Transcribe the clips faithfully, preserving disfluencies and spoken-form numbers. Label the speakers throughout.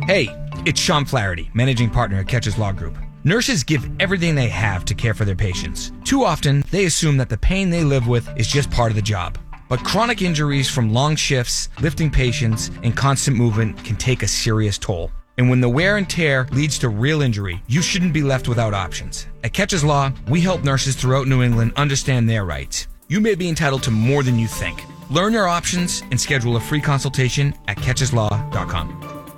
Speaker 1: Hey, it's Sean Flaherty, managing partner at Catches Law Group. Nurses give everything they have to care for their patients. Too often, they assume that the pain they live with is just part of the job. But chronic injuries from long shifts, lifting patients, and constant movement can take a serious toll. And when the wear and tear leads to real injury, you shouldn't be left without options. At Catches Law, we help nurses throughout New England understand their rights. You may be entitled to more than you think. Learn your options and schedule a free consultation at catches law dot com.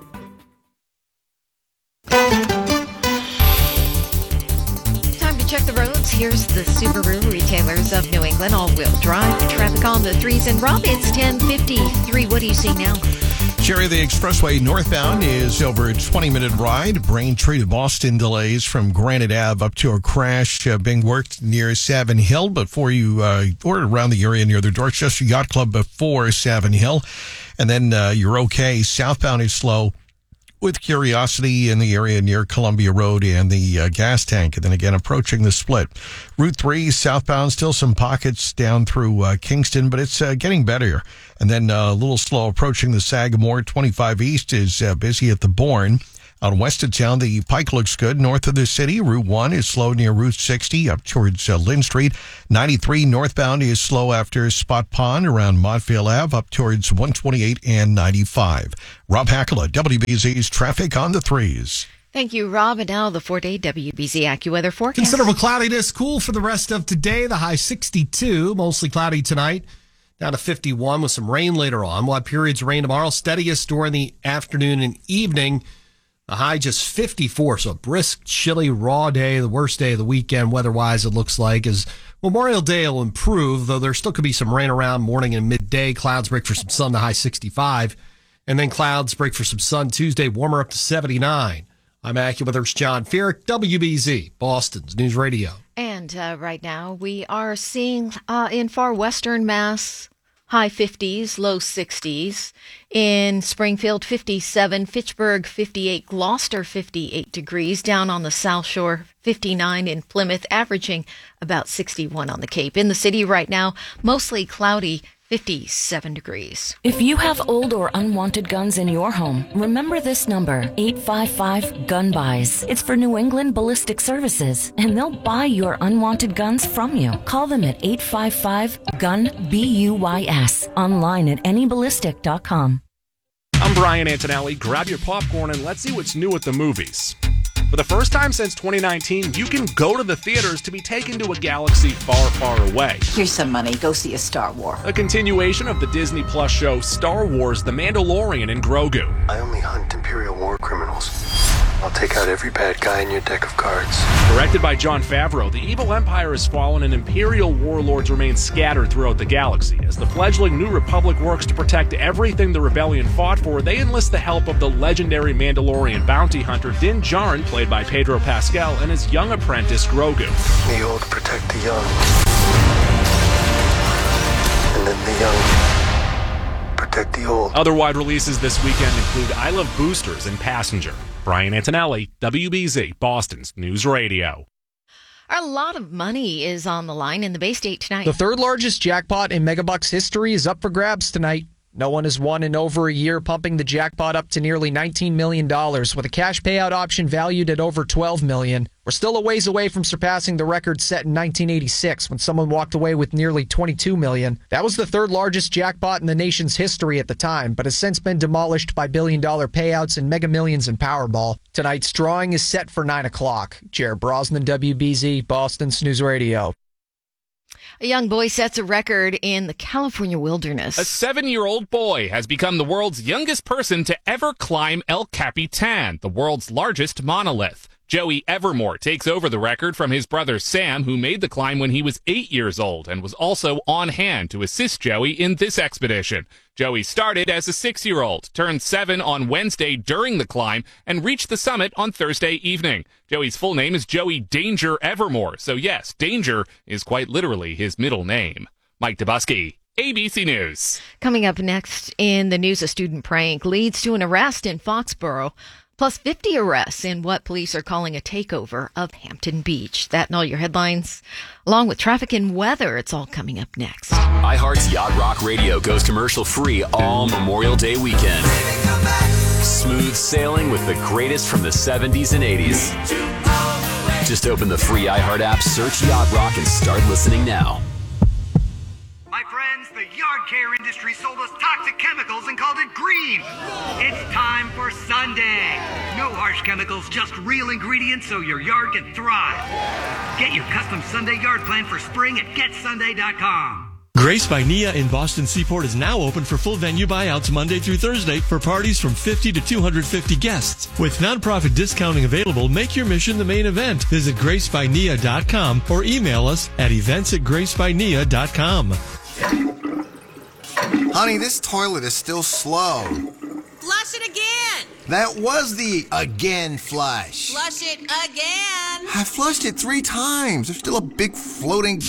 Speaker 2: Time to check the roads. Here's the Subaru Retailers of New England all-wheel drive. Traffic on the threes. And Rob, it's ten fifty-three. What do you see now?
Speaker 3: Sherry, the expressway northbound is over a twenty-minute ride. Braintree to Boston delays from Granite Ave up to a crash uh, being worked near Savin Hill before you, uh, or around the area near the Dorchester Yacht Club before Savin Hill. And then uh, you're okay. Southbound is slow with Curiosity in the area near Columbia Road and the uh, gas tank. And then again, approaching the split. Route three, southbound, still some pockets down through uh, Kingston, but it's uh, getting better. And then uh, a little slow approaching the Sagamore. twenty-five East is uh, busy at the Bourne. Out west of town, the Pike looks good. North of the city, Route one is slow near Route sixty up towards uh, Lynn Street. ninety-three northbound is slow after Spot Pond around Montvale Ave up towards one twenty-eight and ninety-five. Rob Hackala, W B Z's Traffic on the Threes.
Speaker 2: Thank you, Rob. And now the four-day W B Z AccuWeather forecast.
Speaker 4: Considerable cloudiness, cool for the rest of today. The high sixty-two, mostly cloudy tonight. Down to fifty-one with some rain later on. We'll have periods of rain tomorrow, steadiest during the afternoon and evening. The high just fifty-four, so a brisk, chilly, raw day, the worst day of the weekend weather-wise, it looks like, as Memorial Day will improve, though there still could be some rain around morning and midday. Clouds break for some sun, the high sixty-five, and then clouds break for some sun Tuesday, warmer up to seventy-nine. I'm AccuWeather's John Feerick, W B Z, Boston's News Radio.
Speaker 2: And uh, right now we are seeing uh, in far western Mass, high fifties, low sixties. In Springfield, fifty-seven. Fitchburg, fifty-eight. Gloucester, fifty-eight degrees. Down on the South Shore, fifty-nine. In Plymouth, averaging about sixty-one on the Cape. In the city right now, mostly cloudy, fifty-seven degrees.
Speaker 5: If you have old or unwanted guns in your home, remember this number, eight five five, gun buys. It's for New England Ballistic Services, and they'll buy your unwanted guns from you. Call them at eight five five, gun, B U Y S, online at any ballistic dot com.
Speaker 6: I'm Brian Antonelli. Grab your popcorn and let's see what's new at the movies. For the first time since twenty nineteen, you can go to the theaters to be taken to a galaxy far, far away.
Speaker 7: Here's some money. Go see a Star Wars.
Speaker 6: A continuation of the Disney Plus show Star Wars: The Mandalorian and Grogu.
Speaker 8: I only hunt Imperial war criminals. I'll take out every bad guy in your deck of cards.
Speaker 6: Directed by Jon Favreau, the evil empire has fallen and Imperial warlords remain scattered throughout the galaxy. As the fledgling New Republic works to protect everything the rebellion fought for, they enlist the help of the legendary Mandalorian bounty hunter Din Djarin, played by Pedro Pascal, and his young apprentice Grogu.
Speaker 8: The old protect the young. And then the young protect the old.
Speaker 6: Other wide releases this weekend include I Love Boosters and Passenger. Brian Antonelli, W B Z, Boston's News Radio.
Speaker 2: A lot of money is on the line in the Bay State tonight.
Speaker 9: The third largest jackpot in Megabucks history is up for grabs tonight. No one has won in over a year, pumping the jackpot up to nearly nineteen million dollars, with a cash payout option valued at over twelve million dollars. We're still a ways away from surpassing the record set in nineteen eighty-six, when someone walked away with nearly twenty-two million dollars. That was the third largest jackpot in the nation's history at the time, but has since been demolished by billion-dollar payouts in Mega Millions and Powerball. Tonight's drawing is set for nine o'clock. Jared Brosnan, W B Z, Boston's News Radio.
Speaker 2: A young boy sets a record in the California wilderness.
Speaker 10: A seven-year-old boy has become the world's youngest person to ever climb El Capitan, the world's largest monolith. Joey Evermore takes over the record from his brother Sam, who made the climb when he was eight years old and was also on hand to assist Joey in this expedition. Joey started as a six-year-old, turned seven on Wednesday during the climb, and reached the summit on Thursday evening. Joey's full name is Joey Danger Evermore, so yes, Danger is quite literally his middle name. Mike Dubusky, A B C News.
Speaker 2: Coming up next in the news, a student prank leads to an arrest in Foxborough, plus fifty arrests in what police are calling a takeover of Hampton Beach. That and all your headlines, along with traffic and weather. It's all coming up next.
Speaker 11: iHeart's Yacht Rock Radio goes commercial free all Memorial Day weekend. Smooth sailing with the greatest from the seventies and eighties. Just open the free iHeart app, search Yacht Rock, and start listening now.
Speaker 12: My friends, the yard care industry sold us toxic chemicals and called it green. It's time for Sunday. No harsh chemicals, just real ingredients so your yard can thrive. Get your custom Sunday yard plan for spring at get sunday dot com.
Speaker 13: Grace by Nia in Boston Seaport is now open for full venue buyouts Monday through Thursday for parties from fifty to two hundred fifty guests. With nonprofit discounting available, make your mission the main event. Visit grace by nia dot com or email us at events at grace by nia dot com.
Speaker 14: Honey, this toilet is still slow.
Speaker 15: Flush it again.
Speaker 14: That was the again flush.
Speaker 15: Flush it again.
Speaker 14: I flushed it three times. There's still a big floating...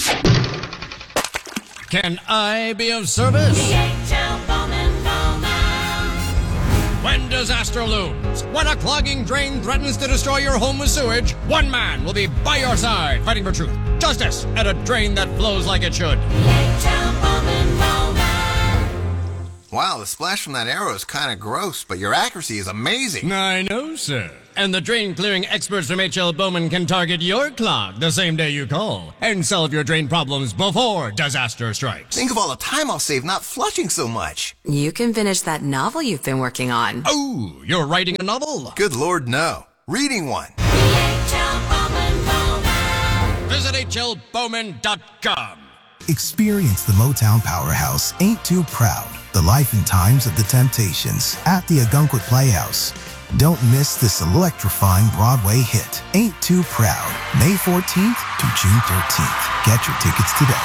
Speaker 16: Can I be of service?
Speaker 15: D H L Bowman Bowman.
Speaker 16: When disaster looms, when a clogging drain threatens to destroy your home with sewage, one man will be by your side fighting for truth, justice, and a drain that flows like it should.
Speaker 15: D H L Bowman Bowman.
Speaker 14: Wow, the splash from that arrow is kind of gross, but your accuracy is amazing.
Speaker 16: I know, sir. And the drain clearing experts from H L Bowman can target your clog the same day you call and solve your drain problems before disaster strikes.
Speaker 14: Think of all the time I'll save not flushing so much.
Speaker 17: You can finish that novel you've been working on.
Speaker 16: Oh, you're writing a novel?
Speaker 14: Good Lord, no. Reading one.
Speaker 15: D H L Bowman Bowman.
Speaker 16: Visit H L Bowman dot com.
Speaker 18: Experience the Motown powerhouse Ain't Too Proud, the life and times of the Temptations at the Ogunquit Playhouse. Don't miss this electrifying Broadway hit, Ain't Too Proud, May fourteenth to June thirteenth. Get your tickets today.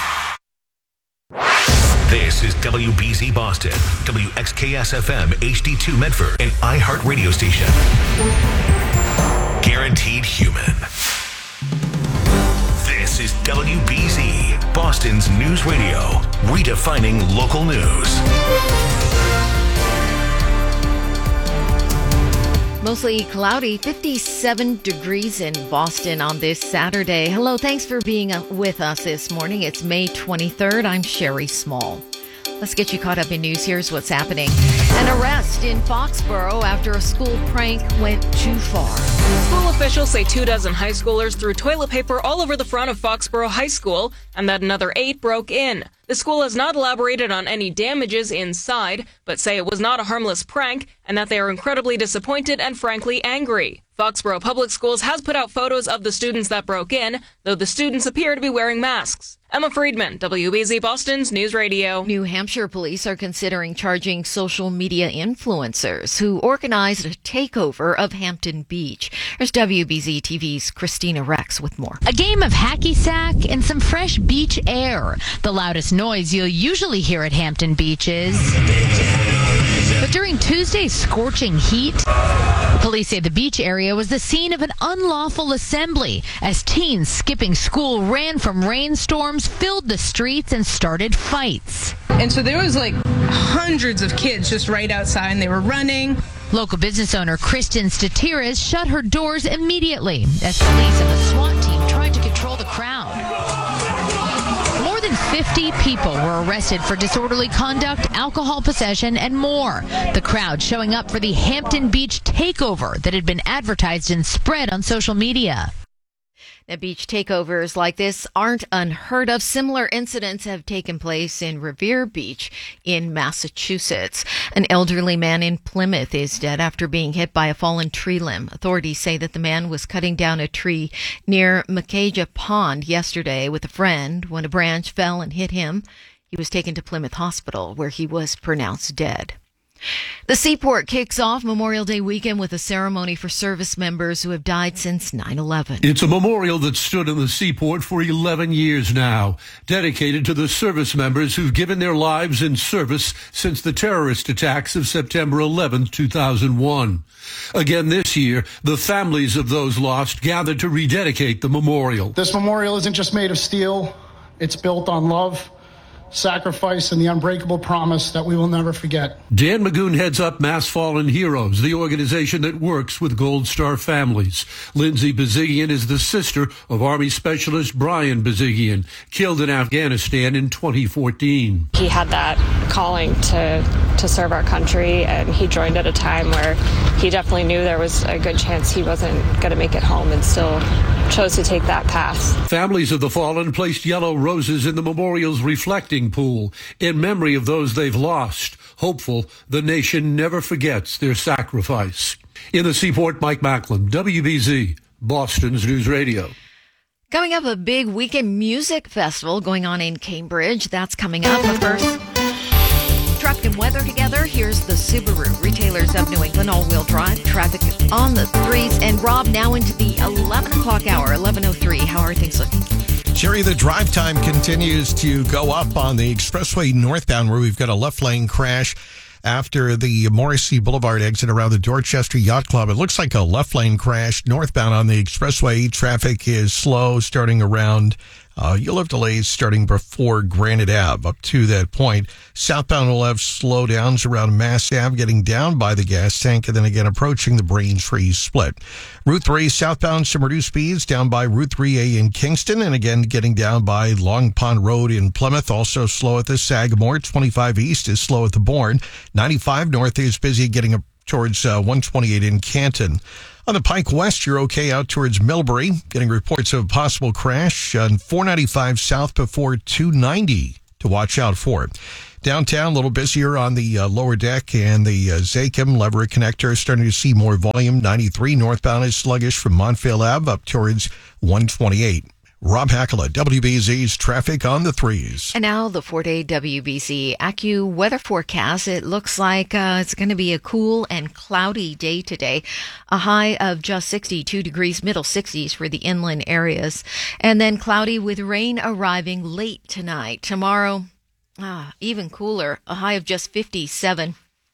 Speaker 19: This is W B Z Boston, W X K S F M H D two Medford, an iHeart radio station. Guaranteed human. This is W B Z, Boston's news radio, redefining local news.
Speaker 2: Mostly cloudy, fifty-seven degrees in Boston on this Saturday. Hello, thanks for being with us this morning. It's May twenty-third. I'm Sherry Small. Let's get you caught up in news. Here's what's happening. An arrest in Foxborough after a school prank went too far.
Speaker 20: School officials say two dozen high schoolers threw toilet paper all over the front of Foxborough High School and that another eight broke in. The school has not elaborated on any damages inside, but say it was not a harmless prank and that they are incredibly disappointed and frankly angry. Foxborough Public Schools has put out photos of the students that broke in, though the students appear to be wearing masks. Emma Friedman, W B Z Boston's News Radio.
Speaker 2: New Hampshire police are considering charging social media influencers who organized a takeover of Hampton Beach. There's W B Z T V's Christina Rex with more.
Speaker 21: A game of hacky sack and some fresh beach air. The loudest noise you'll usually hear at Hampton Beach is... But during Tuesday's scorching heat, police say the beach area was the scene of an unlawful assembly as teens skipping school ran from rainstorms, filled the streets, and started fights.
Speaker 22: And so there was like hundreds of kids just right outside, and they were running.
Speaker 21: Local business owner Kristen Statiras shut her doors immediately as police and the SWAT team tried to control the crowd. More than fifty people were arrested for disorderly conduct, alcohol possession, and more. The crowd showing up for the Hampton Beach takeover that had been advertised and spread on social media.
Speaker 2: Now, beach takeovers like this aren't unheard of. Similar incidents have taken place in Revere Beach in Massachusetts. An elderly man in Plymouth is dead after being hit by a fallen tree limb. Authorities say that the man was cutting down a tree near Macaja Pond yesterday with a friend when a branch fell and hit him. He was taken to Plymouth Hospital, where he was pronounced dead. The Seaport kicks off Memorial Day weekend with a ceremony for service members who have died since nine eleven.
Speaker 23: It's a memorial that stood in the Seaport for eleven years now, dedicated to the service members who've given their lives in service since the terrorist attacks of September eleventh, two thousand one. Again this year, the families of those lost gathered to rededicate the memorial.
Speaker 24: This memorial isn't just made of steel. It's built on love,
Speaker 1: sacrifice, and the unbreakable promise that we will never forget.
Speaker 23: Dan Magoon heads up Mass Fallen Heroes, the organization that works with Gold Star families. Lindsay Bazigian is the sister of Army Specialist Brian Bazigian, killed in Afghanistan in twenty fourteen.
Speaker 3: He had that calling to, to serve our country, and he joined at a time where he definitely knew there was a good chance he wasn't going to make it home, and still chose to take that path.
Speaker 23: Families of the fallen placed yellow roses in the memorial's reflecting pool in memory of those they've lost, hopeful the nation never forgets their sacrifice. In the Seaport, Mike Macklin, W B Z, Boston's News Radio.
Speaker 2: Coming up, a big weekend music festival going on in Cambridge. That's coming up. But first, traffic and weather together. Here's the Subaru Retailers of New England all-wheel drive traffic on the threes. And Rob, now into the eleven o'clock hour, eleven oh three. How are things looking?
Speaker 4: Sherry, the drive time continues to go up on the expressway northbound, where we've got a left lane crash after the Morrissey Boulevard exit around the Dorchester Yacht Club. It looks like a left lane crash northbound on the expressway. Traffic is slow starting around Uh, you'll have delays starting before Granite Ave up to that point. Southbound will have slowdowns around Mass Ave, getting down by the gas tank, and then again approaching the Braintree split. Route three southbound, some reduced speeds down by Route three A in Kingston, and again getting down by Long Pond Road in Plymouth. Also slow at the Sagamore. twenty-five East is slow at the Bourne. ninety-five North is busy getting up towards uh, one twenty-eight in Canton. On the Pike West, you're okay out towards Millbury. Getting reports of a possible crash on four ninety-five South before two ninety to watch out for. Downtown, a little busier on the uh, lower deck and the uh, Zakim Leverett connector. Starting to see more volume. ninety-three northbound is sluggish from Montvale Ave up towards one twenty-eight. Rob Hackala, W B Z's traffic on the threes.
Speaker 2: And now the four-day W B Z AccuWeather forecast. It looks like uh, it's going to be a cool and cloudy day today. A high of just sixty-two degrees, middle sixties for the inland areas. And then cloudy with rain arriving late tonight. Tomorrow, ah, even cooler, a high of just fifty-seven.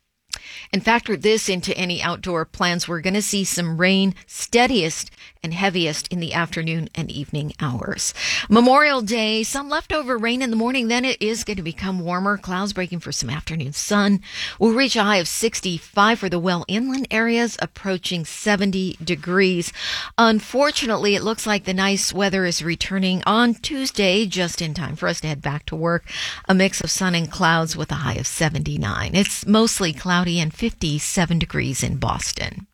Speaker 2: And factor this into any outdoor plans. We're going to see some rain, steadiest and heaviest in the afternoon and evening hours. Memorial Day, some leftover rain in the morning. Then it is going to become warmer. Clouds breaking for some afternoon sun. We'll reach a high of sixty-five for the well inland areas, approaching seventy degrees. Unfortunately, it looks like the nice weather is returning on Tuesday, just in time for us to head back to work. A mix of sun and clouds with a high of seventy-nine. It's mostly cloudy and fifty-seven degrees in Boston.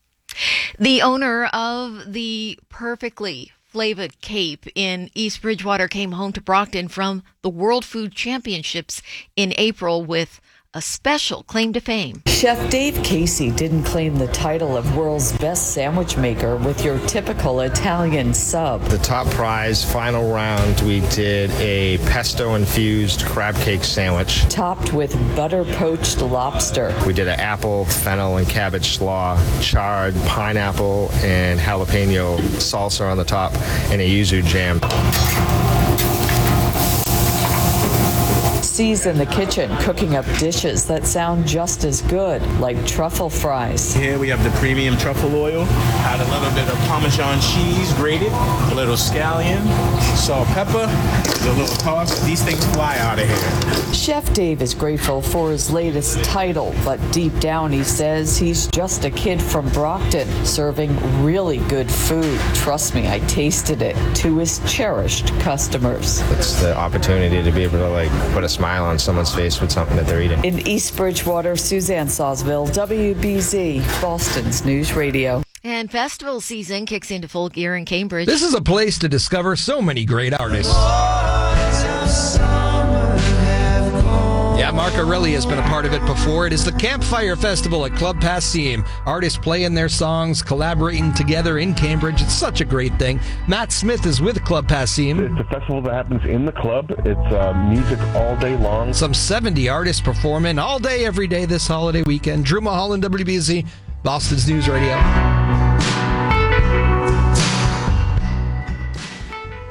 Speaker 2: The owner of the perfectly flavored cape in East Bridgewater came home to Brockton from the World Food Championships in April with a special claim to fame.
Speaker 24: Chef Dave Casey didn't claim the title of world's best sandwich maker with your typical Italian sub.
Speaker 25: The top prize, final round, we did a pesto-infused crab cake sandwich.
Speaker 24: Topped with butter-poached lobster.
Speaker 25: We did an apple, fennel, and cabbage slaw, charred pineapple and jalapeno salsa on the top, and a yuzu jam.
Speaker 24: C's in the kitchen cooking up dishes that sound just as good, like truffle fries.
Speaker 26: Here we have the premium truffle oil, add a little bit of Parmesan cheese grated, a little scallion, salt, pepper, a little toss. These things fly out of here.
Speaker 24: Chef Dave is grateful for his latest title, but deep down he says he's just a kid from Brockton serving really good food. Trust me, I tasted it, to his cherished customers.
Speaker 25: It's the opportunity to be able to like put a smile on someone's face with something that they're eating.
Speaker 24: In East Bridgewater, Suzanne Sawsville, W B Z, Boston's News Radio.
Speaker 2: And festival season kicks into full gear in Cambridge.
Speaker 9: This is a place to discover so many great artists. Yeah, Mark Aureli has been a part of it before. It is the Campfire Festival at Club Passim. Artists playing their songs, collaborating together in Cambridge. It's such a great thing. Matt Smith is with Club Passim.
Speaker 27: It's a festival that happens in the club. It's uh, music all day long.
Speaker 9: Some seventy artists performing all day, every day this holiday weekend. Drew Mulholland, W B Z, Boston's News Radio.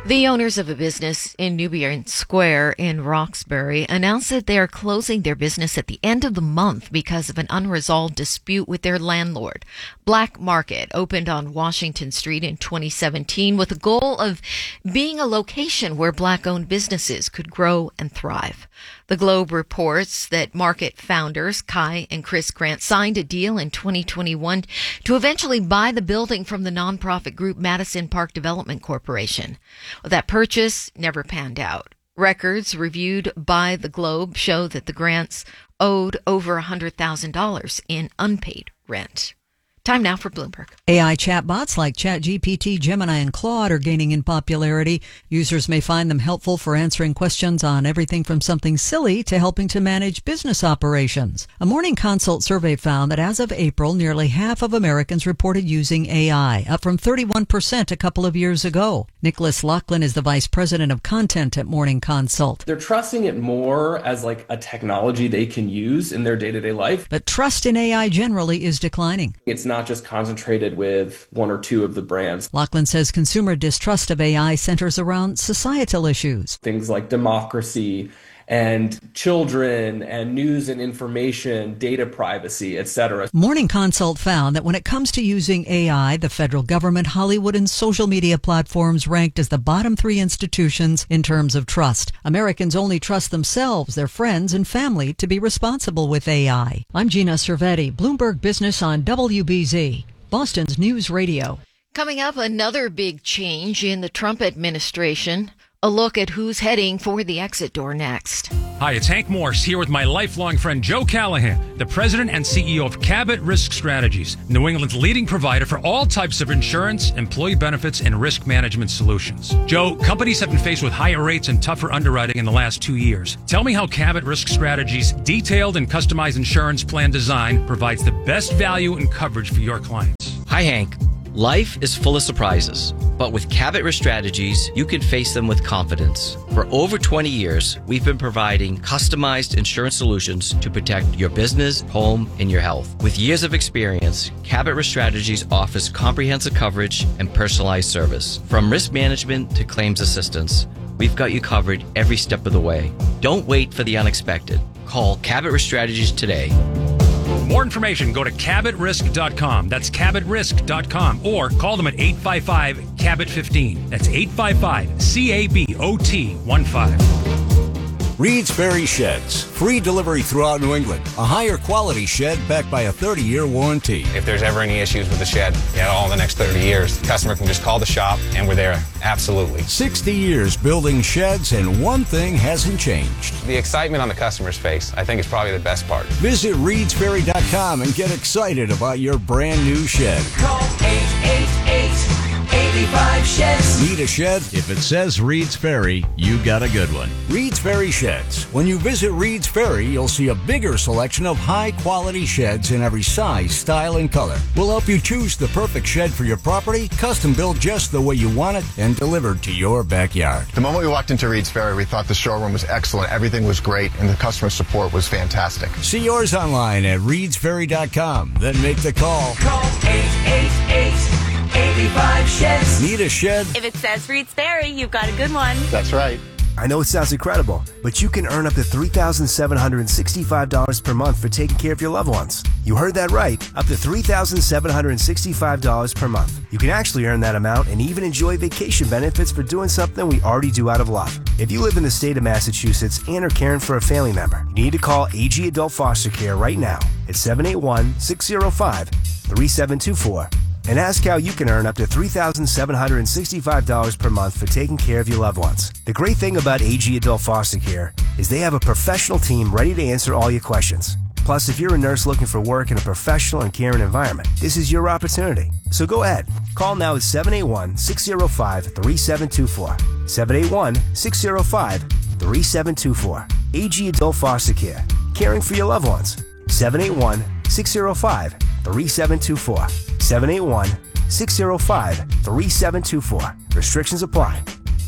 Speaker 2: The owners of a business in Nubian Square in Roxbury announced that they are closing their business at the end of the month because of an unresolved dispute with their landlord. Black Market opened on Washington Street in twenty seventeen with the goal of being a location where black-owned businesses could grow and thrive. The Globe reports that Market founders Kai and Chris Grant signed a deal in twenty twenty-one to eventually buy the building from the nonprofit group Madison Park Development Corporation. Well, that purchase never panned out. Records reviewed by the Globe show that the Grants owed over one hundred thousand dollars in unpaid rent. Time now for Bloomberg.
Speaker 5: A I chatbots like ChatGPT, Gemini, and Claude are gaining in popularity. Users may find them helpful for answering questions on everything from something silly to helping to manage business operations. A Morning Consult survey found that as of April, nearly half of Americans reported using A I, up from thirty-one percent a couple of years ago. Nicholas Lachlan is the vice president of content at Morning Consult.
Speaker 6: They're trusting it more as like a technology they can use in their day-to-day life.
Speaker 5: But trust in A I generally is declining.
Speaker 6: It's not just concentrated with one or two of the brands.
Speaker 5: Lachlan says consumer distrust of A I centers around societal issues.
Speaker 6: Things like democracy and children and news and information, data privacy, et cetera.
Speaker 5: Morning Consult found that when it comes to using A I, the federal government, Hollywood, and social media platforms ranked as the bottom three institutions in terms of trust. Americans only trust themselves, their friends, and family to be responsible with A I. I'm Gina Cervetti, Bloomberg Business on W B Z, Boston's News Radio.
Speaker 2: Coming up, another big change in the Trump administration. A look at who's heading for the exit door next.
Speaker 7: Hi, it's Hank Morse here with my lifelong friend Joe Callahan, the president and C E O of Cabot Risk Strategies, New England's leading provider for all types of insurance, employee benefits, and risk management solutions. Joe, companies have been faced with higher rates and tougher underwriting in the last two years. Tell me how Cabot Risk Strategies' detailed and customized insurance plan design provides the best value and coverage for your clients.
Speaker 8: Hi, Hank. Life is full of surprises, but with Cabot Risk Strategies, you can face them with confidence. For over twenty years, we've been providing customized insurance solutions to protect your business, home, and your health. With years of experience, Cabot Risk Strategies offers comprehensive coverage and personalized service. From risk management to claims assistance, we've got you covered every step of the way. Don't wait for the unexpected. Call Cabot Risk Strategies today.
Speaker 7: For more information, go to cabot risk dot com. That's cabot risk dot com. Or call them at eight five five, C A B O T fifteen. That's eight five five, C A B O T fifteen.
Speaker 10: Reed's Ferry Sheds. Free delivery throughout New England. A higher quality shed backed by a thirty-year warranty.
Speaker 11: If there's ever any issues with the shed, you know, all the next thirty years, the customer can just call the shop and we're there. Absolutely.
Speaker 10: sixty years building sheds, and one thing hasn't changed.
Speaker 11: The excitement on the customer's face, I think, is probably the best part.
Speaker 10: Visit reeds ferry dot com and get excited about your brand new shed.
Speaker 15: Call eight eight eight, eight five, sheds.
Speaker 10: Need a shed? If it says Reed's Ferry, you got a good one. Reed's Ferry Sheds. When you visit Reed's Ferry, you'll see a bigger selection of high-quality sheds in every size, style, and color. We'll help you choose the perfect shed for your property, custom built just the way you want it, and delivered to your backyard.
Speaker 12: The moment we walked into Reed's Ferry, we thought the showroom was excellent, everything was great, and the customer support was fantastic.
Speaker 10: See yours online at reeds ferry dot com. Then make the call.
Speaker 15: Call eight eight eight, eight five, sheds.
Speaker 10: Need a shed?
Speaker 28: If it says Reed's Ferry, you've got a good one.
Speaker 12: That's right.
Speaker 29: I know it sounds incredible, but you can earn up to three thousand seven hundred sixty-five dollars per month for taking care of your loved ones. You heard that right, up to three thousand seven hundred sixty-five dollars per month. You can actually earn that amount and even enjoy vacation benefits for doing something we already do out of love. If you live in the state of Massachusetts and are caring for a family member, you need to call A G Adult Foster Care right now at seven eight one, six zero five, three seven two four. And ask how you can earn up to three thousand seven hundred sixty-five dollars per month for taking care of your loved ones. The great thing about A G Adult Foster Care is they have a professional team ready to answer all your questions. Plus, if you're a nurse looking for work in a professional and caring environment, this is your opportunity. So go ahead. Call now at seven eight one, six zero five, three seven two four. seven eight one, six zero five, three seven two four. A G Adult Foster Care. Caring for your loved ones. seven eight one, six zero five, three seven two four. seven eight one, six zero five, three seven two four. Restrictions apply.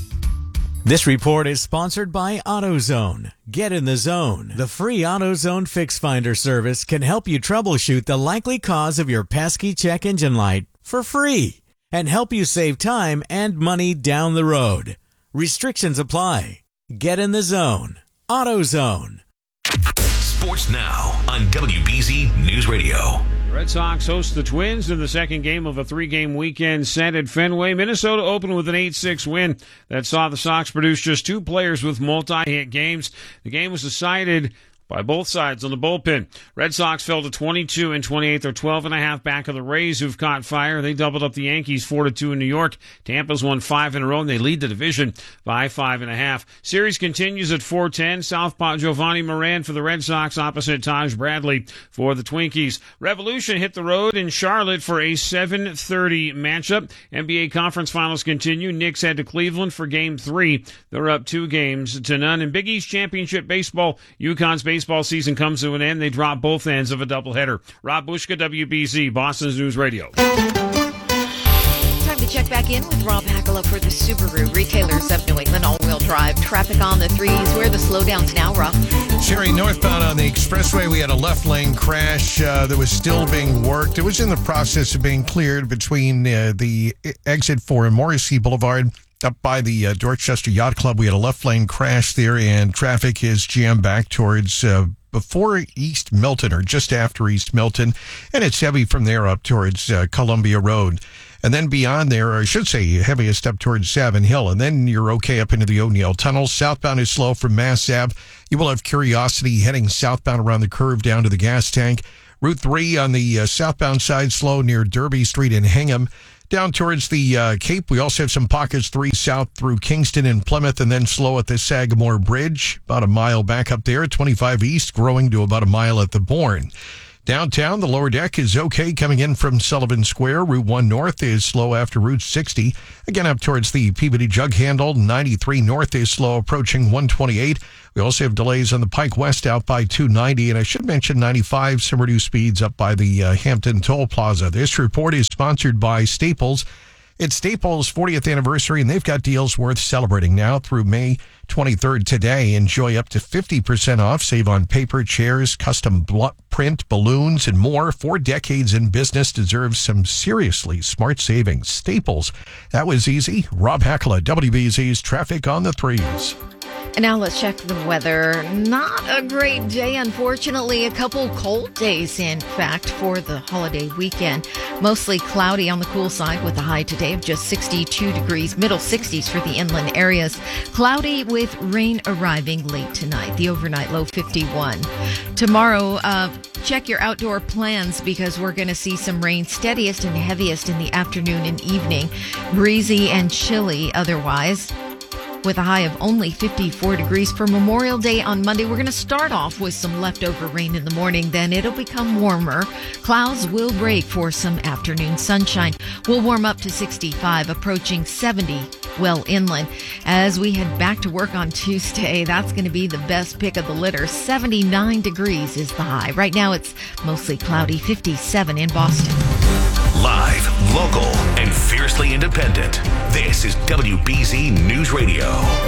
Speaker 30: This report is sponsored by AutoZone. Get in the zone. The free AutoZone Fix Finder service can help you troubleshoot the likely cause of your pesky check engine light for free and help you save time and money down the road. Restrictions apply. Get in the zone. AutoZone.
Speaker 1: Sports now on W B Z News Radio.
Speaker 13: Red Sox host the Twins in the second game of a three-game weekend set at Fenway. Minnesota opened with an eight six win that saw the Sox produce just two players with multi-hit games. The game was decided by both sides on the bullpen. Red Sox fell to twenty-two and twenty-eight. They're twelve and a half back of the Rays, who've caught fire. They doubled up the Yankees four to two in New York. Tampa's won five in a row, and they lead the division by five and a half. Series continues at four ten. Southpaw Giovanni Moran for the Red Sox opposite Taj Bradley for the Twinkies. Revolution hit the road in Charlotte for a seven thirty matchup. N B A Conference Finals continue. Knicks head to Cleveland for Game three. They're up two games to none. In Big East Championship Baseball, UConn's baseball season comes to an end. They drop both ends of a doubleheader. Rob Bushka, W B Z, Boston's News Radio.
Speaker 2: Time to check back in with Rob Hackala for the Subaru Retailers of New England all-wheel drive. Traffic on the threes. Where are the slowdowns now, Rob?
Speaker 4: Sherry, northbound on the expressway, we had a left lane crash uh, that was still being worked. It was in the process of being cleared between uh, the exit for Morrissey Boulevard. Up by the uh, Dorchester Yacht Club, we had a left lane crash there, and traffic is jammed back towards uh, before East Milton, or just after East Milton, and it's heavy from there up towards uh, Columbia Road. And then beyond there, or I should say heaviest up towards Savin Hill, and then you're okay up into the O'Neill Tunnel. Southbound is slow from Mass Ave. You will have Curiosity heading southbound around the curve down to the gas tank. Route three on the uh, southbound side slow near Derby Street in Hingham. Down towards the uh, Cape, we also have some pockets three south through Kingston and Plymouth, and then slow at the Sagamore Bridge, about a mile back up there. twenty-five east, growing to about a mile at the Bourne. Downtown, the lower deck is okay coming in from Sullivan Square. Route one north is slow after Route sixty. Again, up towards the Peabody Jug Handle. ninety-three north is slow approaching one twenty-eight. We also have delays on the Pike West out by two ninety. And I should mention ninety-five, some reduced speeds up by the uh, Hampton Toll Plaza. This report is sponsored by Staples. It's Staples' fortieth anniversary, and they've got deals worth celebrating now through May twenty-third today. Enjoy up to fifty percent off. Save on paper, chairs, custom bl- print, balloons, and more. Four decades in business deserves some seriously smart savings. Staples. That was easy. Rob Hackala, W B Z's Traffic on the Threes.
Speaker 2: And now let's check the weather. Not a great day, unfortunately. A couple cold days, in fact, for the holiday weekend. Mostly cloudy on the cool side with a high today of just sixty-two degrees, middle sixties for the inland areas. Cloudy with rain arriving late tonight. The overnight low fifty-one. Tomorrow, uh, check your outdoor plans because we're going to see some rain, steadiest and heaviest in the afternoon and evening. Breezy and chilly otherwise, with a high of only fifty-four degrees for Memorial Day on Monday. We're going to start off with some leftover rain in the morning. Then it'll become warmer. Clouds will break for some afternoon sunshine. We'll warm up to sixty-five, approaching seventy well inland. As we head back to work on Tuesday, that's going to be the best pick of the litter. seventy-nine degrees is the high. Right now it's mostly cloudy, fifty-seven in Boston.
Speaker 1: Live, local, and fiercely independent. This is W B Z News Radio.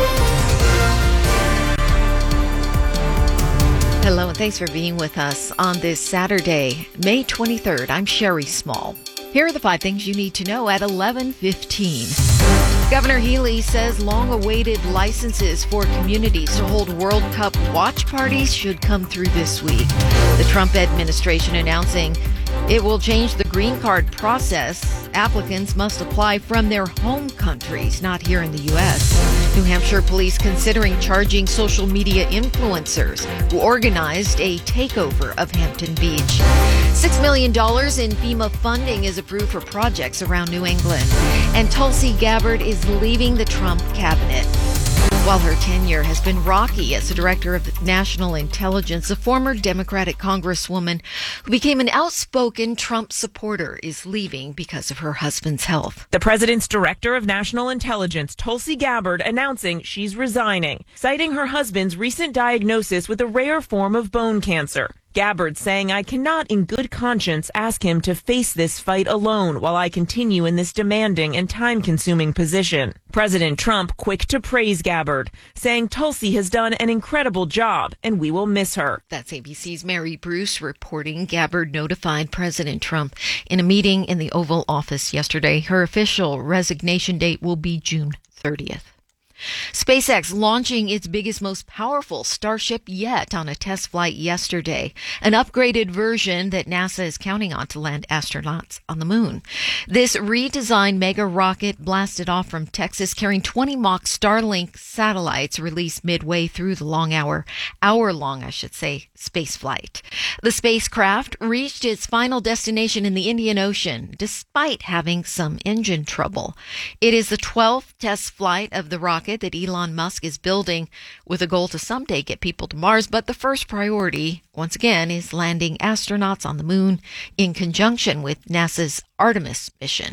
Speaker 2: Hello, and thanks for being with us on this Saturday, May twenty-third. I'm Sherry Small. Here are the five things you need to know at eleven fifteen. Governor Healy says long-awaited licenses for communities to hold World Cup watch parties should come through this week. The Trump administration announcing it will change the green card process. Applicants must apply from their home countries, not here in the U S. New Hampshire police considering charging social media influencers who organized a takeover of Hampton Beach. Six million dollars in FEMA funding is approved for projects around New England. And Tulsi Gabbard is leaving the Trump cabinet. While her tenure has been rocky as the director of national intelligence, a former Democratic congresswoman who became an outspoken Trump supporter is leaving because of her husband's health.
Speaker 14: The president's director of national intelligence, Tulsi Gabbard, announcing she's resigning, citing her husband's recent diagnosis with a rare form of bone cancer. Gabbard saying, "I cannot in good conscience ask him to face this fight alone while I continue in this demanding and time-consuming position." President Trump quick to praise Gabbard, saying Tulsi has done an incredible job and we will miss her.
Speaker 2: That's A B C's Mary Bruce reporting. Gabbard notified President Trump in a meeting in the Oval Office yesterday. Her official resignation date will be June thirtieth. SpaceX launching its biggest, most powerful Starship yet on a test flight yesterday, an upgraded version that NASA is counting on to land astronauts on the moon. This redesigned mega rocket blasted off from Texas carrying twenty mock Starlink satellites released midway through the long hour, hour-long, I should say, space flight. The spacecraft reached its final destination in the Indian Ocean despite having some engine trouble. It is the twelfth test flight of the rocket that Elon Musk is building with a goal to someday get people to Mars, but the first priority, once again, is landing astronauts on the moon in conjunction with NASA's Artemis mission.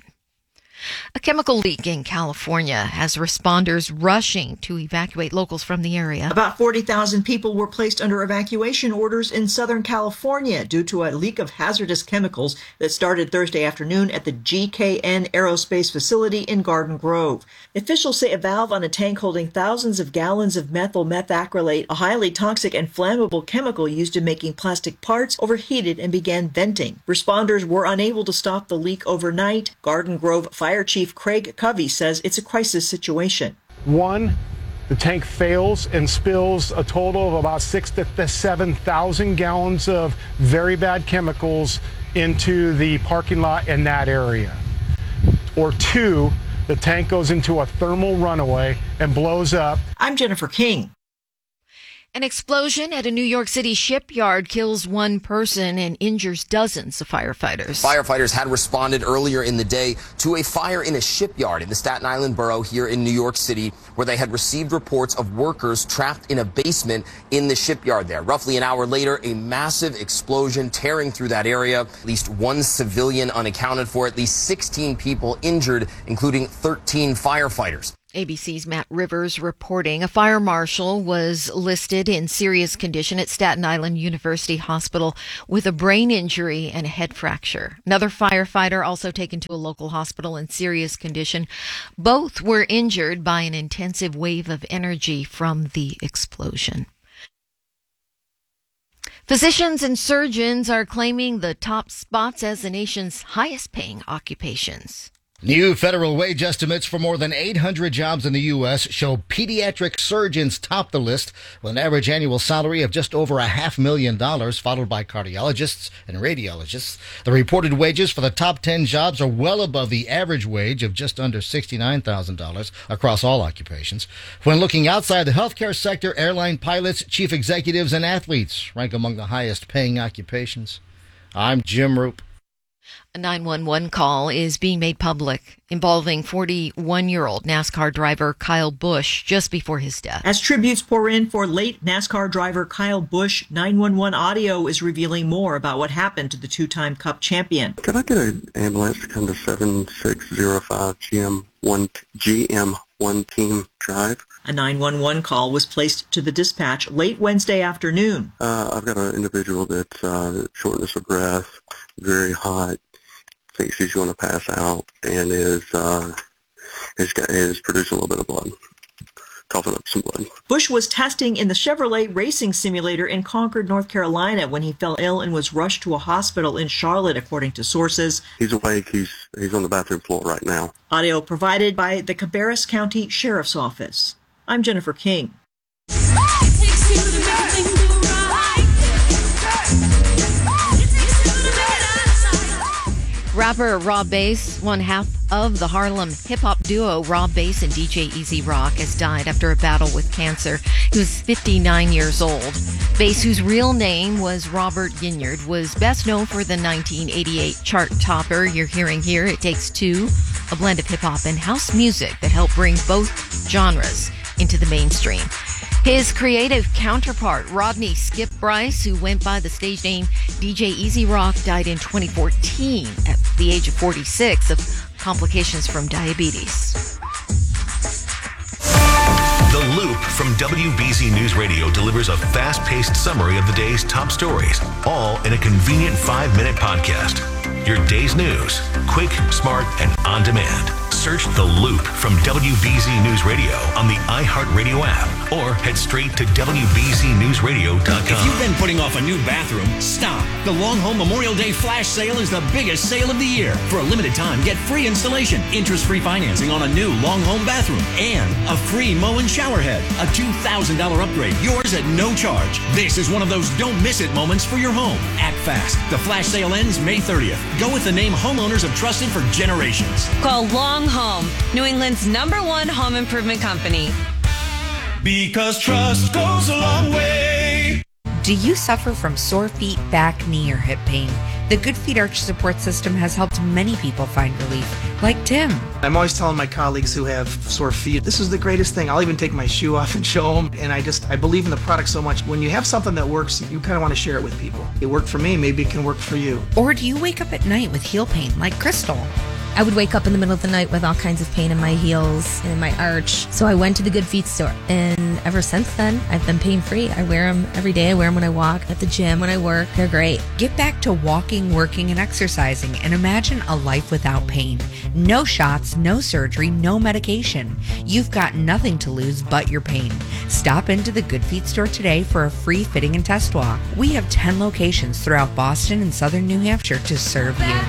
Speaker 2: A chemical leak in California has responders rushing to evacuate locals from the area.
Speaker 3: About forty thousand people were placed under evacuation orders in Southern California due to a leak of hazardous chemicals that started Thursday afternoon at the G K N Aerospace facility in Garden Grove. Officials say a valve on a tank holding thousands of gallons of methyl methacrylate, a highly toxic and flammable chemical used in making plastic parts, overheated and began venting. Responders were unable to stop the leak overnight. Garden Grove Fire Fire Chief Craig Covey says it's a crisis situation.
Speaker 16: One, the tank fails and spills a total of about six to seven thousand gallons of very bad chemicals into the parking lot in that area. Or two, the tank goes into a thermal runaway and blows up.
Speaker 3: I'm Jennifer King.
Speaker 2: An explosion at a New York City shipyard kills one person and injures dozens of firefighters.
Speaker 17: Firefighters had responded earlier in the day to a fire in a shipyard in the Staten Island borough here in New York City, where they had received reports of workers trapped in a basement in the shipyard there. Roughly an hour later, a massive explosion tearing through that area. At least one civilian unaccounted for, at least sixteen people injured, including thirteen firefighters.
Speaker 2: A B C's Matt Rivers reporting a fire marshal was listed in serious condition at Staten Island University Hospital with a brain injury and a head fracture. Another firefighter also taken to a local hospital in serious condition. Both were injured by an intensive wave of energy from the explosion. Physicians and surgeons are claiming the top spots as the nation's highest paying occupations.
Speaker 18: New federal wage estimates for more than eight hundred jobs in the U S show pediatric surgeons top the list with an average annual salary of just over a half million dollars, followed by cardiologists and radiologists. The reported wages for the top ten jobs are well above the average wage of just under sixty-nine thousand dollars across all occupations. When looking outside the healthcare sector, airline pilots, chief executives, and athletes rank among the highest paying occupations. I'm Jim Roop.
Speaker 2: A nine one one call is being made public involving forty-one-year-old NASCAR driver Kyle Busch just before his death.
Speaker 3: As tributes pour in for late NASCAR driver Kyle Busch, nine one one audio is revealing more about what happened to the two-time Cup champion.
Speaker 19: Could I get an ambulance to come to seven six zero five G M one G M one Team Drive?
Speaker 3: A nine one one call was placed to the dispatch late Wednesday afternoon.
Speaker 19: Uh, I've got an individual that's uh, shortness of breath, very hot, thinks he's going to pass out, and is uh, is, is producing a little bit of blood, coughing up some blood.
Speaker 3: Busch was testing in the Chevrolet racing simulator in Concord, North Carolina, when he fell ill and was rushed to a hospital in Charlotte, according to sources.
Speaker 19: He's awake. He's he's on the bathroom floor right now.
Speaker 3: Audio provided by the Cabarrus County Sheriff's Office. I'm Jennifer King.
Speaker 2: Rapper Rob Bass, one half of the Harlem hip-hop duo Rob Bass and D J Easy Rock, has died after a battle with cancer. He was fifty-nine years old. Bass, whose real name was Robert Ginyard, was best known for the nineteen eighty-eight chart topper you're hearing here, It Takes Two, a blend of hip-hop and house music that helped bring both genres into the mainstream. His creative counterpart, Rodney Skip Bryce, who went by the stage name D J Easy Rock, died in twenty fourteen at the age of forty-six of complications from diabetes.
Speaker 1: The Loop from W B Z News Radio delivers a fast-paced summary of the day's top stories, all in a convenient five-minute podcast. Your day's news, quick, smart, and on demand. Search The Loop from W B Z News Radio on the iHeartRadio app, or head straight to W B Z News Radio dot com.
Speaker 6: If you've been putting off a new bathroom, stop. The Long Home Memorial Day Flash Sale is the biggest sale of the year. For a limited time, get free installation, interest-free financing on a new Long Home bathroom, and a free Moen shower head. A two thousand dollars upgrade, yours at no charge. This is one of those don't miss it moments for your home. Act fast. The flash sale ends May thirtieth. Go with the name homeowners have trusted for generations.
Speaker 9: Call Long Home, New England's number one home improvement company.
Speaker 15: Because trust goes a long way.
Speaker 20: Do you suffer from sore feet, back, knee, or hip pain? The Good Feet Arch Support System has helped many people find relief, like Tim.
Speaker 21: I'm always telling my colleagues who have sore feet, this is the greatest thing. I'll even take my shoe off and show them. And I just, I believe in the product so much. When you have something that works, you kind of want to share it with people. It worked for me, maybe it can work for you.
Speaker 20: Or do you wake up at night with heel pain, like Crystal?
Speaker 22: I would wake up in the middle of the night with all kinds of pain in my heels and in my arch. So I went to the Good Feet store. And ever since then, I've been pain-free. I wear them every day. I wear them when I walk, at the gym, when I work. They're great.
Speaker 20: Get back to walking, working, and exercising and imagine a life without pain. No shots, no surgery, no medication. You've got nothing to lose but your pain. Stop into the Good Feet store today for a free fitting and test walk. We have ten locations throughout Boston and southern New Hampshire to serve you.